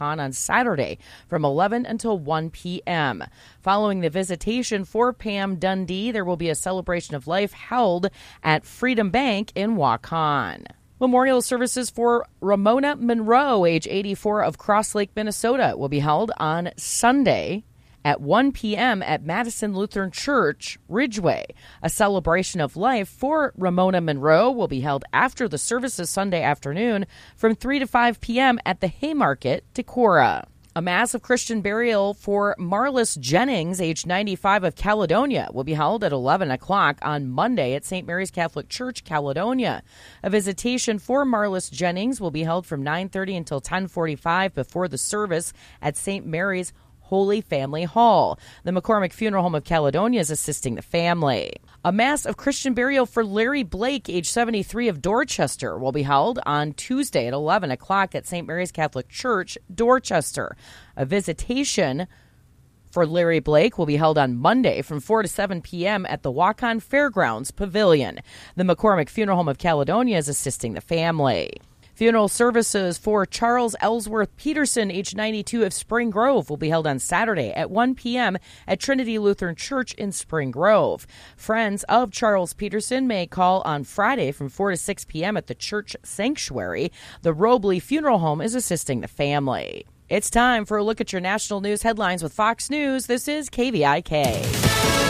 Waukon on Saturday from 11 until 1 p.m. Following the visitation for Pam Dundee, there will be a celebration of life held at Freedom Bank in Waukon. Memorial services for Ramona Monroe, age 84, of Cross Lake, Minnesota, will be held on Sunday at 1 p.m. at Madison Lutheran Church, Ridgeway. A celebration of life for Ramona Monroe will be held after the services Sunday afternoon from 3 to 5 p.m. at the Haymarket, Decorah. A mass of Christian burial for Marlis Jennings, age 95, of Caledonia, will be held at 11 o'clock on Monday at St. Mary's Catholic Church, Caledonia. A visitation for Marlis Jennings will be held from 9:30 until 10:45 before the service at St. Mary's Holy Family Hall. The McCormick Funeral Home of Caledonia is assisting the family. A mass of Christian burial for Larry Blake, age 73, of Dorchester, will be held on Tuesday at 11 o'clock at St. Mary's Catholic Church, Dorchester. A visitation for Larry Blake will be held on Monday from 4 to 7 p.m. at the Waukon Fairgrounds Pavilion. The McCormick Funeral Home of Caledonia is assisting the family. Funeral services for Charles Ellsworth Peterson, age 92, of Spring Grove, will be held on Saturday at 1 p.m. at Trinity Lutheran Church in Spring Grove. Friends of Charles Peterson may call on Friday from 4 to 6 p.m. at the church sanctuary. The Robley Funeral Home is assisting the family. It's time for a look at your national news headlines with Fox News. This is KVIK.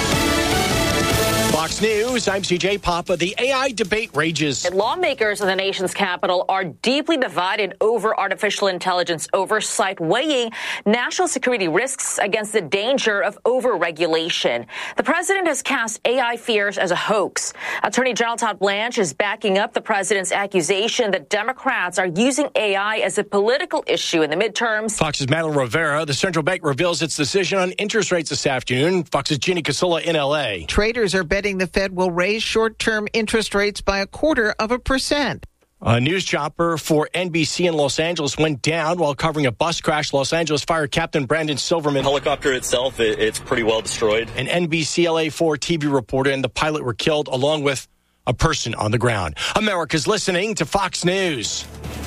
Fox News, I'm CJ Papa. The AI debate rages. Lawmakers in the nation's capital are deeply divided over artificial intelligence oversight, weighing national security risks against the danger of overregulation. The president has cast AI fears as a hoax. Attorney General Todd Blanche is backing up the president's accusation that Democrats are using AI as a political issue in the midterms. Fox's Madeline Rivera. The central bank reveals its decision on interest rates this afternoon. Fox's Ginny Casola in L.A. Traders are betting the Fed will raise short-term interest rates by 0.25%. A news chopper for NBC in Los Angeles went down while covering a bus crash. Los Angeles Fire Captain Brandon Silverman. The helicopter itself, it's pretty well destroyed. An NBC LA4 TV reporter and the pilot were killed along with a person on the ground. America's listening to Fox News.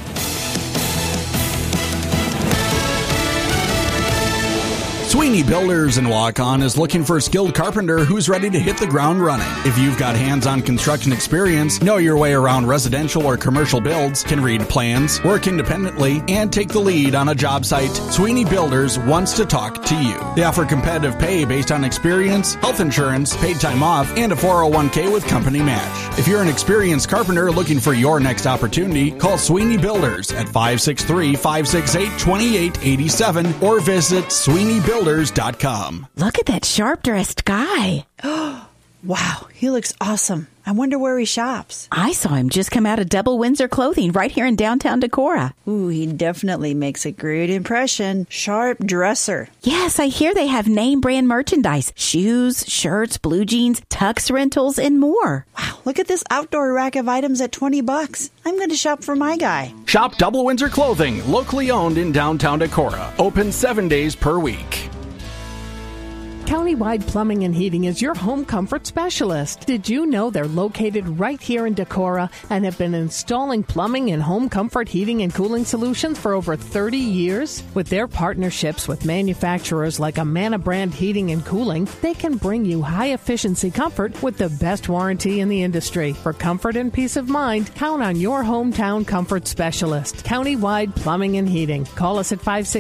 Sweeney Builders in Waukon is looking for a skilled carpenter who's ready to hit the ground running. If you've got hands-on construction experience, know your way around residential or commercial builds, can read plans, work independently, and take the lead on a job site, Sweeney Builders wants to talk to you. They offer competitive pay based on experience, health insurance, paid time off, and a 401k with company match. If you're an experienced carpenter looking for your next opportunity, call Sweeney Builders at 563-568-2887 or visit SweeneyBuilders.com. Look at that sharp-dressed guy. Wow, he looks awesome. I wonder where he shops. I saw him just come out of Double Windsor Clothing right here in downtown Decorah. Ooh, he definitely makes a great impression. Sharp dresser. Yes, I hear they have name brand merchandise. Shoes, shirts, blue jeans, tux rentals, and more. Wow, look at this outdoor rack of items at $20. I'm going to shop for my guy. Shop Double Windsor Clothing, locally owned in downtown Decorah. Open 7 days per week. Countywide Plumbing and Heating is your home comfort specialist. Did you know they're located right here in Decorah and have been installing plumbing and home comfort heating and cooling solutions for over 30 years? With their partnerships with manufacturers like Amana Brand Heating and Cooling, they can bring you high-efficiency comfort with the best warranty in the industry. For comfort and peace of mind, count on your hometown comfort specialist, Countywide Plumbing and Heating. Call us at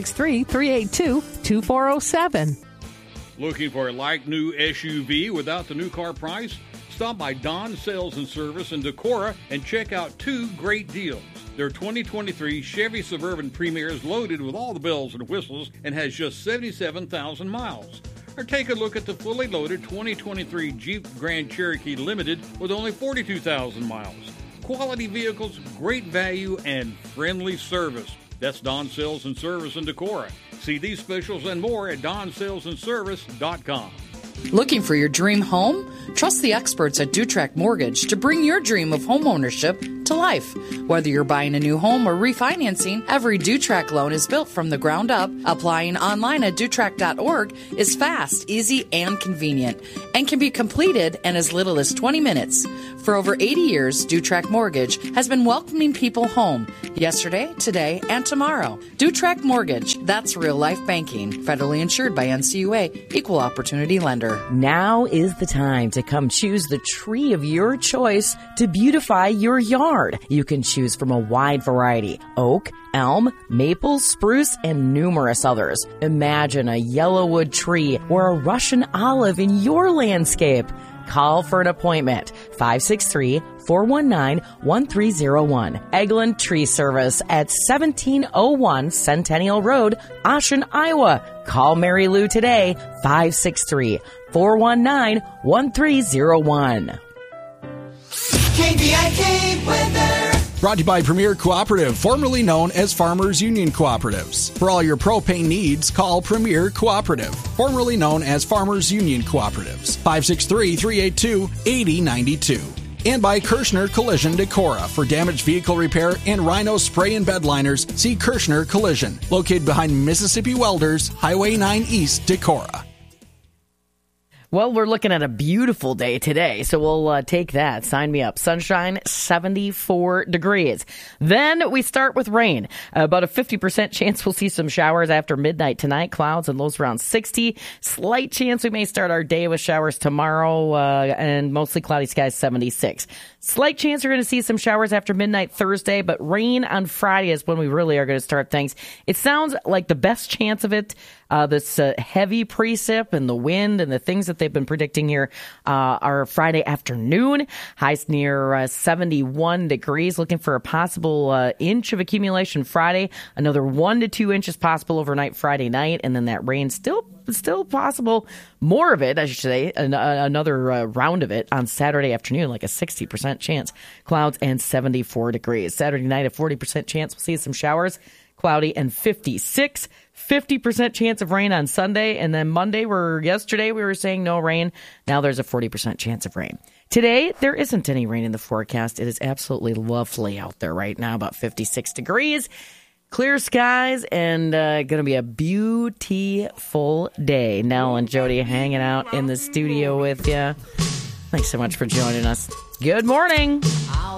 563-382-2407. Looking for a like-new SUV without the new car price? Stop by Don Sales and Service in Decorah and check out 2 great deals. Their 2023 Chevy Suburban Premier is loaded with all the bells and whistles and has just 77,000 miles. Or take a look at the fully loaded 2023 Jeep Grand Cherokee Limited with only 42,000 miles. Quality vehicles, great value, and friendly service. That's Don Sales and Service in Decorah. See these specials and more at DonSalesandService.com. Looking for your dream home? Trust the experts at Dutrack Mortgage to bring your dream of homeownership to life. Whether you're buying a new home or refinancing, every DuTrack loan is built from the ground up. Applying online at DuTrack.org is fast, easy, and convenient, and can be completed in as little as 20 minutes. For over 80 years, DuTrack Mortgage has been welcoming people home yesterday, today, and tomorrow. DuTrack Mortgage, that's real life banking. Federally insured by NCUA, Equal Opportunity Lender. Now is the time to come choose the tree of your choice to beautify your yard. You can choose from a wide variety: oak, elm, maple, spruce, and numerous others. Imagine a yellowwood tree or a Russian olive in your landscape. Call for an appointment, 563-419-1301. Eglin Tree Service at 1701 Centennial Road, Ocean, Iowa. Call Mary Lou today, 563-419-1301. KVIK weather. Brought to you by Premier Cooperative, formerly known as Farmers Union Cooperatives. For all your propane needs, call Premier Cooperative, formerly known as Farmers Union Cooperatives, 563-382-8092. And by Kirschner Collision Decorah. For damaged vehicle repair and Rhino spray and bed liners, see Kirschner Collision, located behind Mississippi Welders, Highway 9 East, Decorah. Well, we're looking at a beautiful day today, so we'll take that. Sign me up. Sunshine, 74 degrees. Then we start with rain. About a 50% chance we'll see some showers after midnight tonight. Clouds and lows around 60. Slight chance we may start our day with showers tomorrow, and mostly cloudy skies, 76. Slight chance we're going to see some showers after midnight Thursday, but rain on Friday is when we really are going to start things. It sounds like the best chance of it, this heavy precip and the wind and the things that they've been predicting here are Friday afternoon. Highs near 71 degrees. Looking for a possible inch of accumulation Friday. Another 1 to 2 inches possible overnight Friday night, and then that rain still possible. More of it, I should say, another round of it on Saturday afternoon, like a 60% chance. Clouds and 74 degrees. Saturday night, a 40% chance we'll see some showers. Cloudy and 56. 50% chance of rain on Sunday. And then Monday, yesterday we were saying no rain. Now there's a 40% chance of rain. Today, there isn't any rain in the forecast. It is absolutely lovely out there right now, about 56 degrees. Clear skies and going to be a beautiful day. Nell and Jody hanging out in the studio with you. Thanks so much for joining us. Good morning.